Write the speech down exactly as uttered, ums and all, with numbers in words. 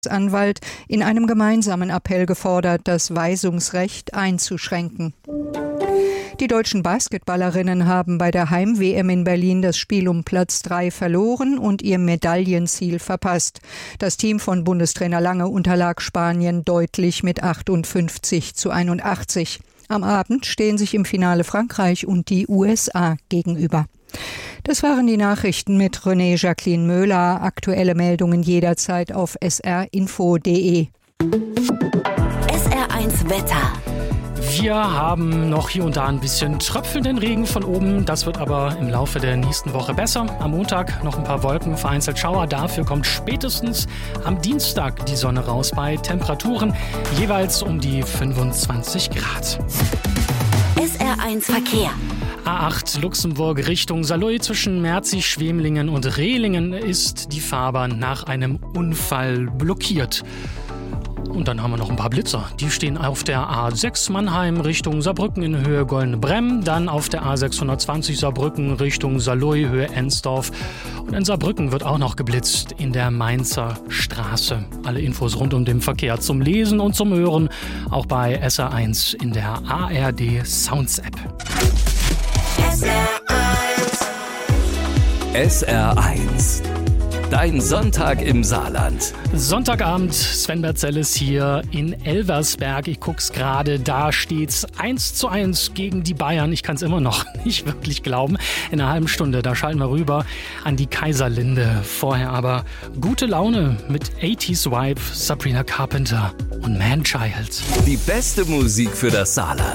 Anwalt in einem gemeinsamen Appell gefordert, das Weisungsrecht einzuschränken. Die deutschen Basketballerinnen haben bei der Heim-W M in Berlin das Spiel um Platz drei verloren und ihr Medaillenziel verpasst. Das Team von Bundestrainer Lange unterlag Spanien deutlich mit achtundfünfzig zu einundachtzig. Am Abend stehen sich im Finale Frankreich und die U S A gegenüber. Das waren die Nachrichten mit René Jacqueline Möhler. Aktuelle Meldungen jederzeit auf s r info punkt d e. S R eins Wetter. Wir haben noch hier und da ein bisschen tröpfelnden Regen von oben. Das wird aber im Laufe der nächsten Woche besser. Am Montag noch ein paar Wolken, vereinzelt Schauer. Dafür kommt spätestens am Dienstag die Sonne raus bei Temperaturen jeweils um die fünfundzwanzig Grad. S R eins Verkehr. A acht Luxemburg Richtung Saarlouis zwischen Merzig, Schwemlingen und Rehlingen ist die Fahrbahn nach einem Unfall blockiert. Und dann haben wir noch ein paar Blitzer. Die stehen auf der A sechs Mannheim Richtung Saarbrücken in Höhe Goldene Bremm. Dann auf der A sechshundertzwanzig Saarbrücken Richtung Saarlouis, Höhe Ensdorf. Und in Saarbrücken wird auch noch geblitzt in der Mainzer Straße. Alle Infos rund um den Verkehr zum Lesen und zum Hören auch bei S R eins in der A R D Sounds App. S R eins. S R eins. Dein Sonntag im Saarland. Sonntagabend, Sven Berzellis hier in Elversberg. Ich guck's gerade, da steht's eins zu eins gegen die Bayern. Ich kann's immer noch nicht wirklich glauben. In einer halben Stunde, da schalten wir rüber an die Kaiserlinde. Vorher aber gute Laune mit achtziger Vibe, Sabrina Carpenter und Manchild. Die beste Musik für das Saarland.